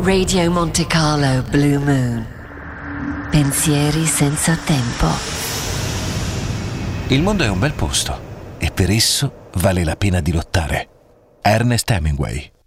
Radio Monte Carlo Blue Moon. Pensieri senza tempo. Il mondo è un bel posto e per esso vale la pena di lottare. Ernest Hemingway.